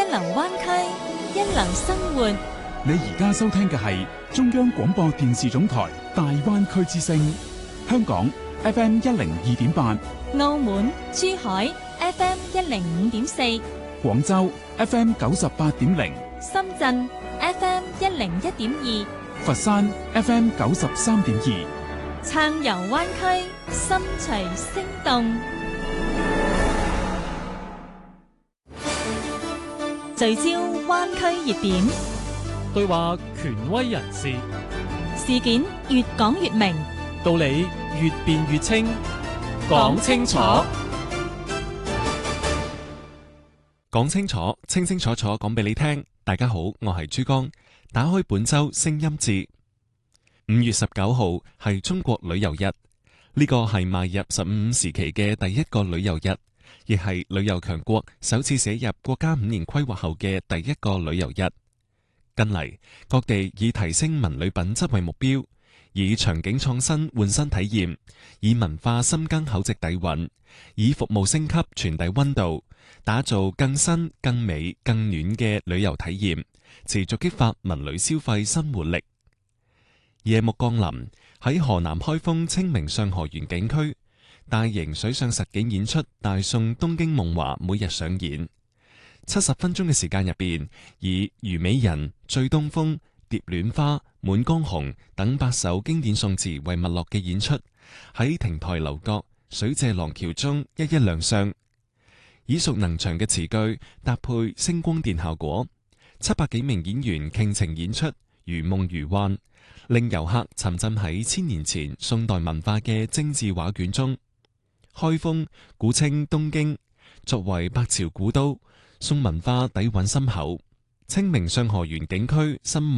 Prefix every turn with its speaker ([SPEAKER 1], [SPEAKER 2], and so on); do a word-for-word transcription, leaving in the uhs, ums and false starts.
[SPEAKER 1] 流灣區，一流生活。
[SPEAKER 2] 你而家收聽嘅係中央廣播電視總台大灣區之聲，香港 F M 一零二點八，
[SPEAKER 1] 澳門、珠海 F M 一零五點四，
[SPEAKER 2] 廣州 F M 九十八點零，
[SPEAKER 1] 深圳 F M 一零一點二，
[SPEAKER 2] 佛山 F M 九十三點二，
[SPEAKER 1] 暢遊灣區，心隨聲動，聚焦灣區熱點，
[SPEAKER 3] 對話權威人士，
[SPEAKER 1] 事件越講越明，
[SPEAKER 3] 道理越辯越清，講清楚，講清楚，清清楚楚講俾你聽。大家好，我係珠江，打開本周聲音節。五月十九號係中國旅遊日，呢個係邁入十五五時期嘅第一個旅遊日，亦係旅遊強國首次寫入國家五年規劃後嘅第一個旅遊日。近嚟，各地以提升文旅品質為目標，以場景創新換新體驗，以文化深耕厚植底蘊，以服務升級傳遞溫度，打造更新、更美、更暖嘅旅遊體驗，持續激發文旅消費新活力。夜幕降臨，喺河南開封清明上河園景區，大型水上實景演出《大宋東京夢華》每日上演。七十分鐘嘅時間入邊，以《虞美人》、《醉東風》、《蝶戀花》、《滿江紅》等八首經典宋詞為脈絡嘅演出，喺亭台樓閣、水榭廊橋中一一亮相。耳熟能詳嘅詞句搭配聲光電效果，七百幾名演員傾情演出，如夢如幻，令遊客沉浸喺千年前宋代文化嘅精緻畫卷中。開封古稱東京，作為百朝古都，宋文化底蘊深厚。清明上河園景區深